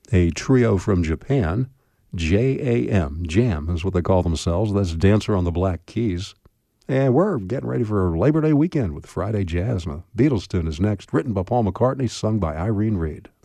a trio from Japan, Jam. Jam is what they call themselves. That's Dancer on the Black Keys. And we're getting ready for Labor Day weekend with Friday Jazz. And a Beatles tune is next, written by Paul McCartney, sung by Irene Reid.